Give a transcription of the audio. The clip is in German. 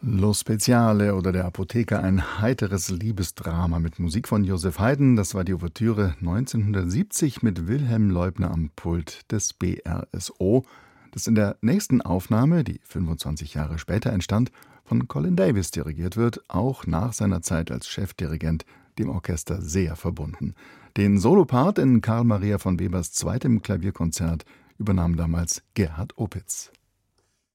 Lo Speziale oder Der Apotheker, ein heiteres Liebesdrama mit Musik von Joseph Haydn. Das war die Ouvertüre 1970 mit Wilhelm Leubner am Pult des BRSO, das in der nächsten Aufnahme, die 25 Jahre später entstand, von Colin Davis dirigiert wird, auch nach seiner Zeit als Chefdirigent dem Orchester sehr verbunden. Den Solopart in Karl Maria von Webers zweitem Klavierkonzert übernahm damals Gerhard Opitz.